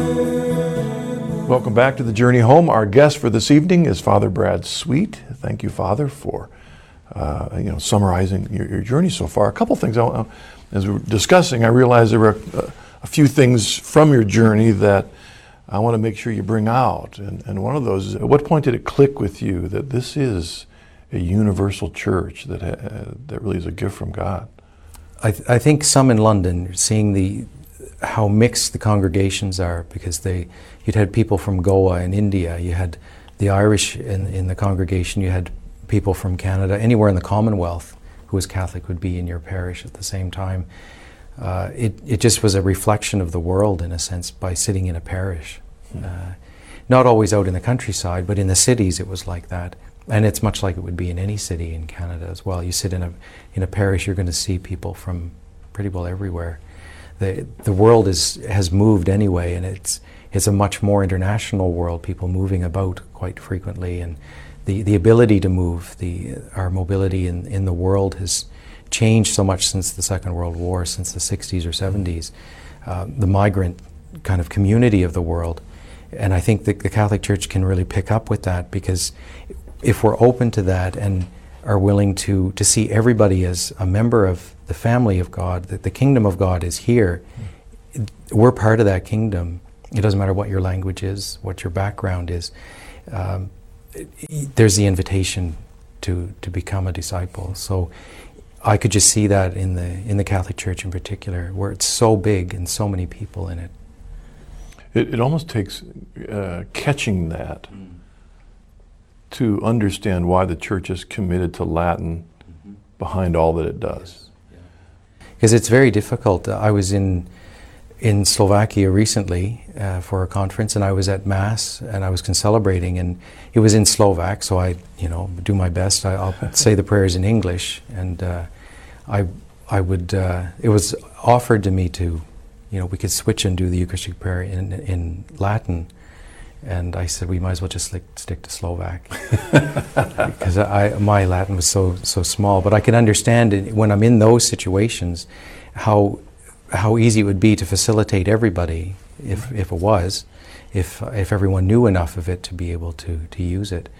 Welcome back to the Journey Home. Our guest for this evening is Father Brad Sweet. Thank you, Father, for summarizing your journey so far. A couple things, as we were discussing, I realized there were a few things from your journey that I want to make sure you bring out. And one of those is, at what point did it click with you that this is a universal church that really is a gift from God? I think some in London, seeing how mixed the congregations are, because you'd had people from Goa and India, you had the Irish in the congregation, you had people from Canada, anywhere in the Commonwealth who was Catholic would be in your parish at the same time. It just was a reflection of the world, in a sense, by sitting in a parish. Not always out in the countryside, but in the cities it was like that. And it's much like it would be in any city in Canada as well. You sit in a parish, you're going to see people from pretty well everywhere. The world has moved anyway, and it's a much more international world, people moving about quite frequently, and the ability to move, our mobility in the world has changed so much since the Second World War, since the 60s or 70s, the migrant kind of community of the world. And I think that the Catholic Church can really pick up with that, because if we're open to that and are willing to see everybody as a member of the family of God, that the kingdom of God is here, we're part of that kingdom. It doesn't matter what your language is, what your background is. There's the invitation to become a disciple. So I could just see that in the Catholic Church in particular, where it's so big and so many people in it. It almost takes catching that to understand why the Church is committed to Latin behind all that it does. Because it's very difficult. I was in Slovakia recently for a conference, and I was at Mass, and I was concelebrating, and it was in Slovak, so I do my best. I'll say the prayers in English, and I would. It was offered to me to, we could switch and do the Eucharistic prayer in Latin, and I said we might as well just stick to Slovak, because my Latin was so small. But I can understand when I'm in those situations how easy it would be to facilitate everybody if everyone knew enough of it to be able to use it.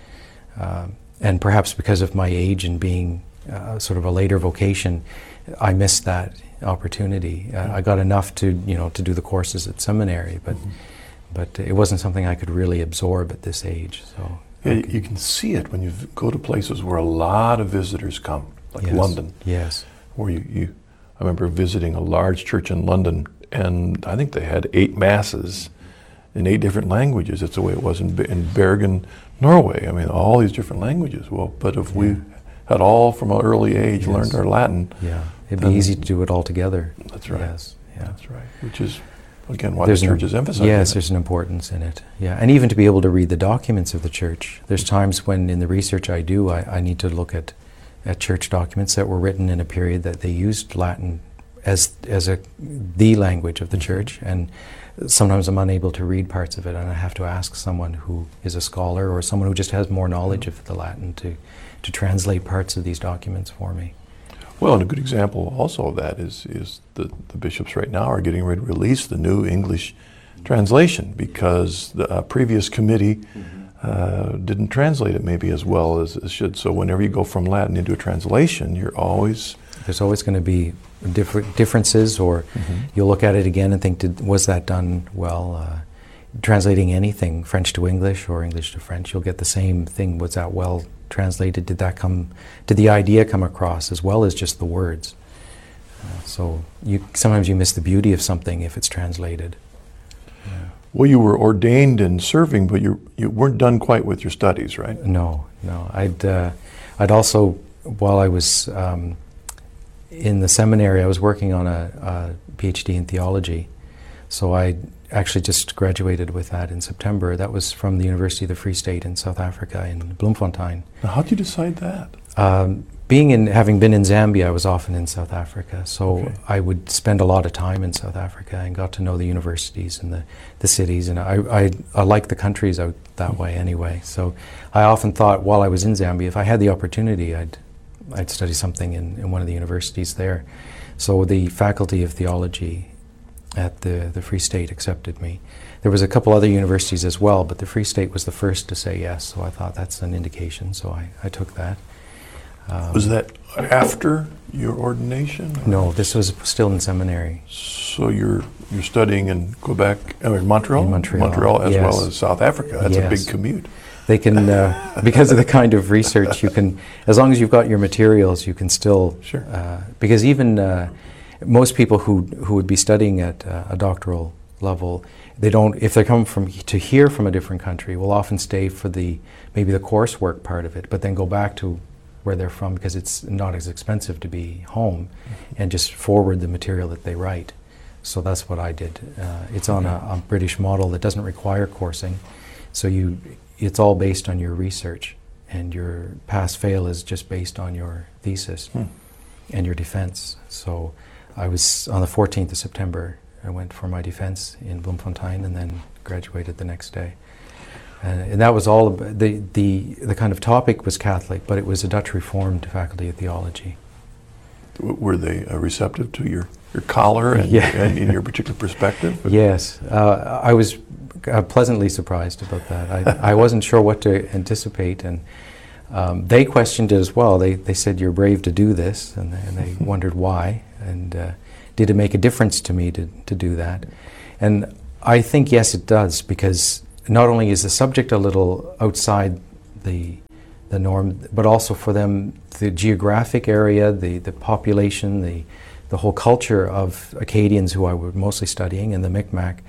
And perhaps because of my age and being sort of a later vocation, I missed that opportunity. I got enough to do the courses at seminary, but it wasn't something I could really absorb at this age. So you can see it when you go to places where a lot of visitors come, like London. Yes. Where I remember visiting a large church in London, and I think they had 8 masses in 8 different languages. That's the way it was in Bergen, Norway. I mean, all these different languages. Well, but if we had all from an early age learned our Latin, it'd be easy to do it all together. That's right. Yes. Yeah. That's right. Which is, again, why the Church is emphasizing Yes, there's an importance in it. Yeah, and even to be able to read the documents of the Church. There's times when in the research I do, I need to look at church documents that were written in a period that they used Latin as the language of the Church, and sometimes I'm unable to read parts of it, and I have to ask someone who is a scholar or someone who just has more knowledge of the Latin to translate parts of these documents for me. Well, and a good example also of that is the bishops right now are getting ready to release the new English translation, because the previous committee didn't translate it maybe as well as it should. So whenever you go from Latin into a translation, there's always going to be differences, or you'll look at it again and think, was that done well? Translating anything, French to English or English to French, you'll get the same thing. Was that well translated? Did the idea come across as well as just the words? So sometimes you miss the beauty of something if it's translated. Yeah. Well, you were ordained and serving, but you weren't done quite with your studies, right? No. I'd also, while I was in the seminary, I was working on a PhD in theology. So I actually just graduated with that in September. That was from the University of the Free State in South Africa, in Bloemfontein. Now, how did you decide that? Having been in Zambia, I was often in South Africa. So I would spend a lot of time in South Africa and got to know the universities and the cities. And I like the countries out that way anyway. So I often thought while I was in Zambia, if I had the opportunity, I'd study something in one of the universities there. So the Faculty of Theology at the Free State accepted me. There was a couple other universities as well, but the Free State was the first to say yes, so I thought that's an indication, so I took that. Was that after your ordination? No, this was still in seminary. So you're studying in Quebec, Montreal? In Montreal, as yes. well as South Africa. That's a Yes. big commute. They can, because of the kind of research, you can, as long as you've got your materials, you can still, Sure. Because even most people who would be studying at a doctoral level, they don't, if they come to here from a different country, will often stay for maybe the coursework part of it, but then go back to where they're from because it's not as expensive to be home and just forward the material that they write. So that's what I did. It's on a British model that doesn't require coursing. So it's all based on your research, and your pass-fail is just based on your thesis and your defense. So I was, on the 14th of September, I went for my defense in Bloemfontein and then graduated the next day. And that was all, the kind of topic was Catholic, but it was a Dutch Reformed Faculty of Theology. Were they receptive to your collar and, Yeah. and in your particular perspective? Yes, I was pleasantly surprised about that. I wasn't sure what to anticipate, and they questioned it as well. They said, "You're brave to do this," and they wondered why, and did it make a difference to me to do that? And I think yes, it does, because not only is the subject a little outside the norm, but also for them, the geographic area, the population, the whole culture of Acadians who I was mostly studying, and the Micmac,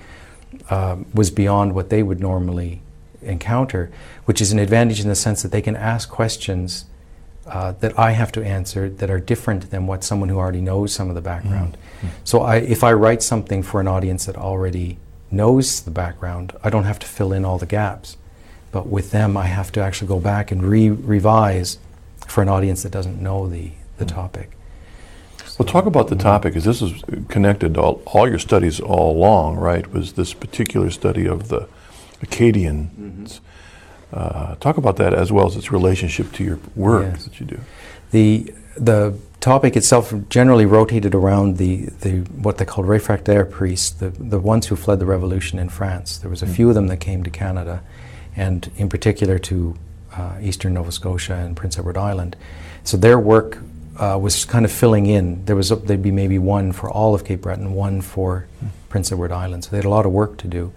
was beyond what they would normally encounter, which is an advantage in the sense that they can ask questions that I have to answer that are different than what someone who already knows some of the background. So if I write something for an audience that already knows the background, I don't have to fill in all the gaps. But with them, I have to actually go back and revise for an audience that doesn't know the topic. Well, talk about the topic, because this is connected to all your studies all along, right? Was this particular study of the Acadians. Talk about that as well as its relationship to your work Yes. that you do. The topic itself generally rotated around the what they called réfractaires priests, the ones who fled the revolution in France. There was a few of them that came to Canada, and in particular to eastern Nova Scotia and Prince Edward Island. So their work was kind of filling in. There'd be maybe one for all of Cape Breton, one for Prince Edward Island. So they had a lot of work to do.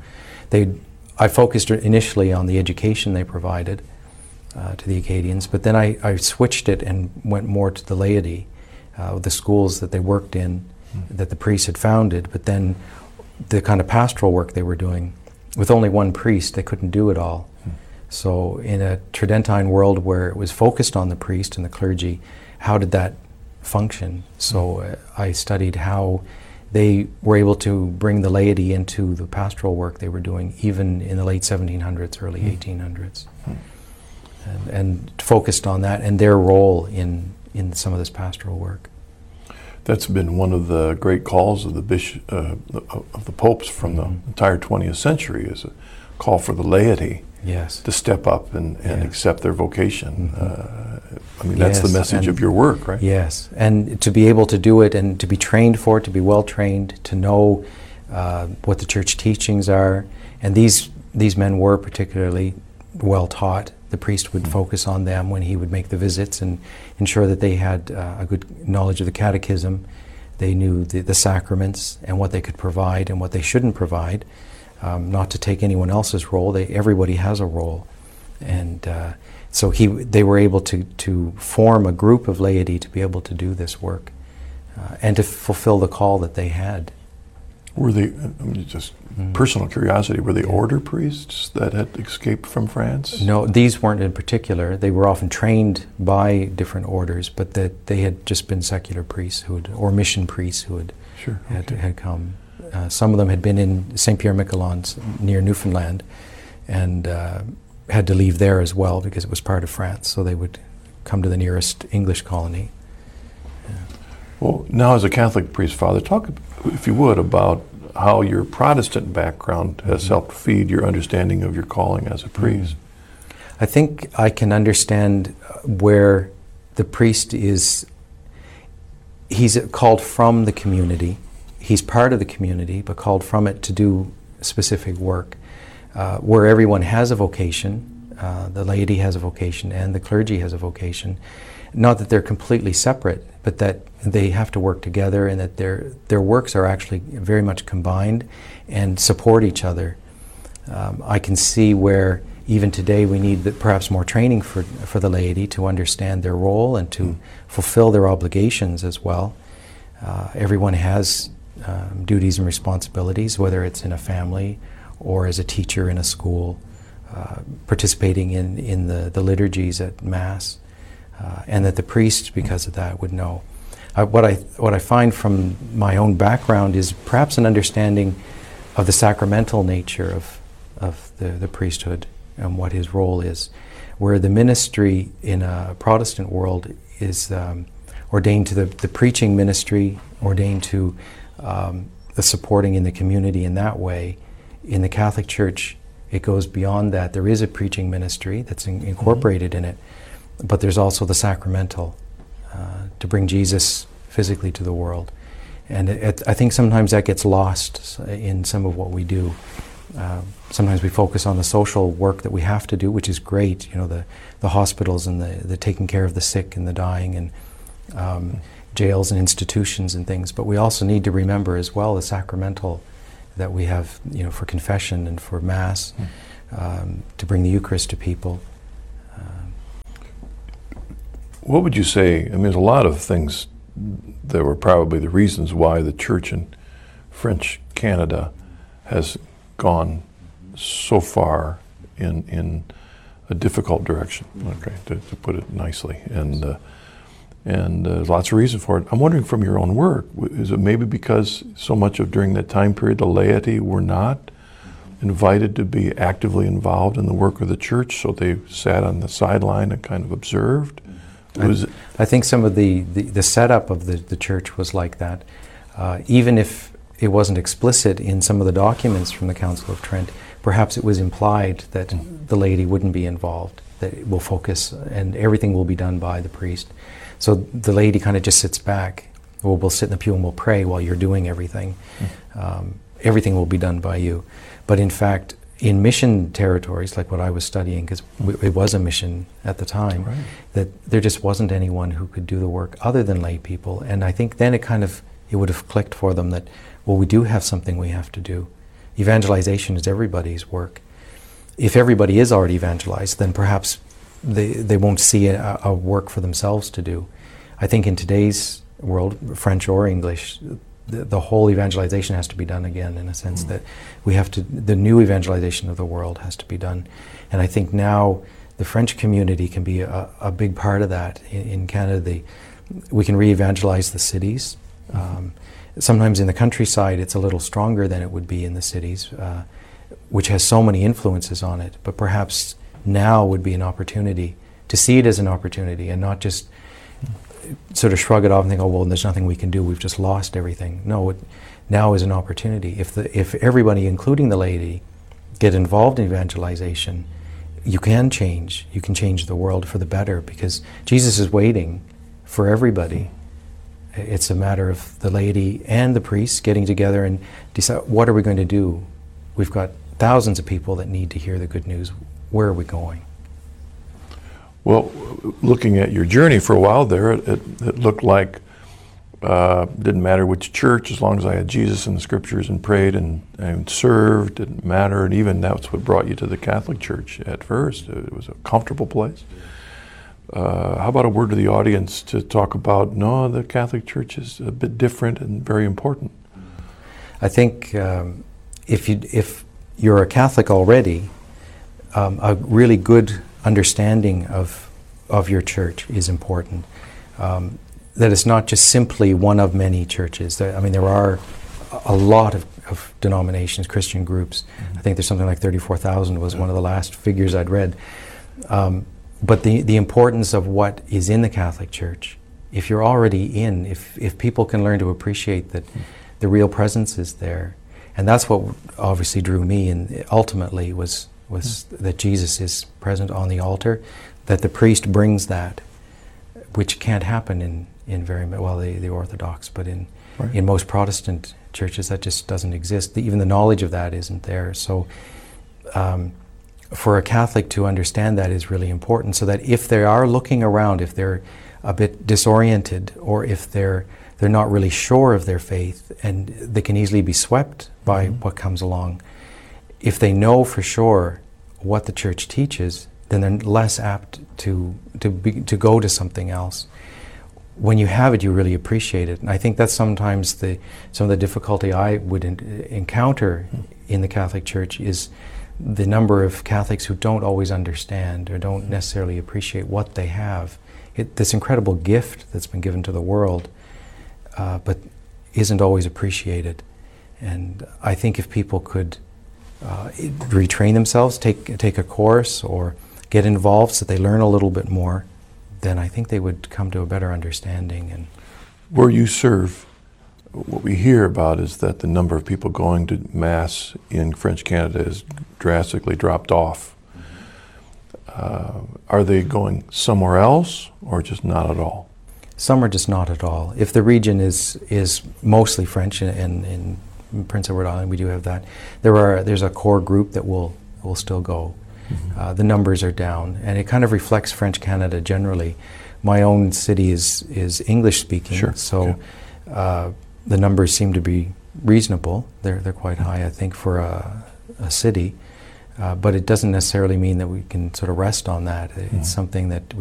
I focused initially on the education they provided to the Acadians, but then I switched it and went more to the laity, the schools that they worked in, that the priests had founded, but then the kind of pastoral work they were doing. With only one priest, they couldn't do it all. So in a Tridentine world where it was focused on the priest and the clergy, how did that function? So I studied how they were able to bring the laity into the pastoral work they were doing, even in the late 1700s, early 1800s, and focused on that and their role in some of this pastoral work. That's been one of the great calls of the popes from the entire 20th century, is a call for the laity Yes. to step up and accept their vocation. That's the Yes, message and of your work, right? Yes, and to be able to do it and to be trained for it, to be well trained, to know what the church teachings are. And these men were particularly well taught. The priest would focus on them when he would make the visits and ensure that they had a good knowledge of the catechism. They knew the sacraments and what they could provide and what they shouldn't provide. Not to take anyone else's role. Everybody has a role. And so they were able to form a group of laity to be able to do this work and to fulfill the call that they had. Were they, just personal curiosity, were they order priests that had escaped from France? No, these weren't in particular. They were often trained by different orders, but that they had just been secular priests or mission priests who had come. Some of them had been in St. Pierre-Miquelon near Newfoundland and had to leave there as well because it was part of France, so they would come to the nearest English colony. Well, now as a Catholic priest, Father, talk, if you would, about how your Protestant background has helped feed your understanding of your calling as a priest. I think I can understand where the priest he's called from the community. He's part of the community, but called from it to do specific work, where everyone has a vocation, the laity has a vocation and the clergy has a vocation. Not that they're completely separate, but that they have to work together, and that their works are actually very much combined and support each other. I can see where even today we need perhaps more training for the laity to understand their role and to fulfill their obligations as well. Everyone has duties and responsibilities, whether it's in a family or as a teacher in a school, participating in the liturgies at Mass, and that the priest, because of that, would know. What I find from my own background is perhaps an understanding of the sacramental nature of the priesthood and what his role is, where the ministry in a Protestant world is ordained to the preaching ministry, ordained to the supporting in the community in that way. In the Catholic Church, it goes beyond that. There is a preaching ministry that's incorporated in it, but there's also the sacramental, to bring Jesus physically to the world. And I think sometimes that gets lost in some of what we do. Sometimes we focus on the social work that we have to do, which is great, the hospitals and the taking care of the sick and the dying, and jails and institutions and things. But we also need to remember as well the sacramental that we have, for confession and for Mass, to bring the Eucharist to people. What would you say? I mean, there's a lot of things that were probably the reasons why the church in French Canada has gone so far in a difficult direction, okay, to put it nicely. And there's lots of reason for it. I'm wondering, from your own work, is it maybe because so much of during that time period the laity were not invited to be actively involved in the work of the church, so they sat on the sideline and kind of observed? I think some of the setup of the church was like that. Even if it wasn't explicit in some of the documents from the Council of Trent, perhaps it was implied that the laity wouldn't be involved, that it will focus and everything will be done by the priest. So the laity kind of just sits back. Well, we'll sit in the pew and we'll pray while you're doing everything. Everything will be done by you. But in fact, in mission territories, like what I was studying, because it was a mission at the time, right, that there just wasn't anyone who could do the work other than lay people. And I think then it would have clicked for them that, well, we do have something we have to do. Evangelization is everybody's work. If everybody is already evangelized, then perhaps they won't see a work for themselves to do. I think in today's world, French or English, the whole evangelization has to be done again, in a sense that the new evangelization of the world has to be done. And I think now the French community can be a big part of that. In Canada, we can re-evangelize the cities. Sometimes in the countryside it's a little stronger than it would be in the cities, which has so many influences on it. But perhaps now would be an opportunity to see it as an opportunity and not just sort of shrug it off and think, oh, well, there's nothing we can do, we've just lost everything. No, now is an opportunity. If everybody, including the laity, get involved in evangelization, you can change the world for the better, because Jesus is waiting for everybody. It's a matter of the laity and the priests getting together and decide, what are we going to do? We've got thousands of people that need to hear the good news. Where are we going? Well, looking at your journey for a while there, it looked like didn't matter which church, as long as I had Jesus in the Scriptures and prayed and served, didn't matter. And even that's what brought you to the Catholic Church at first. It was a comfortable place. How about a word to the audience to talk about, no, the Catholic Church is a bit different and very important? I think if you're a Catholic already, a really good understanding of your church is important. That it's not just simply one of many churches. There are a lot of denominations, Christian groups. I think there's something like 34,000 was one of the last figures I'd read. But the importance of what is in the Catholic Church, if you're already in, if people can learn to appreciate that the real presence is there, and that's what obviously drew me, and ultimately was that Jesus is present on the altar, that the priest brings that, which can't happen in very well the Orthodox, but in most Protestant churches that just doesn't exist. Even the knowledge of that isn't there. So for a Catholic to understand that is really important, so that if they are looking around, if they're a bit disoriented, or if they're not really sure of their faith, and they can easily be swept by what comes along, if they know for sure what the church teaches, then they're less apt to go to something else. When you have it, you really appreciate it. And I think that's sometimes some of the difficulty I would encounter in the Catholic Church is the number of Catholics who don't always understand or don't necessarily appreciate what they have. This incredible gift that's been given to the world, but isn't always appreciated. And I think if people could retrain themselves, take a course, or get involved so that they learn a little bit more, then I think they would come to a better understanding. And where you serve, what we hear about is that the number of people going to Mass in French Canada has drastically dropped off. Are they going somewhere else, or just not at all? Some are just not at all. If the region is mostly French, and in Prince Edward Island we do have that, there's a core group that will still go. The numbers are down, and it kind of reflects French Canada generally. My own city is English speaking, Sure. so the numbers seem to be reasonable. They're quite high, I think, for a city, but it doesn't necessarily mean that we can sort of rest on that. It's something that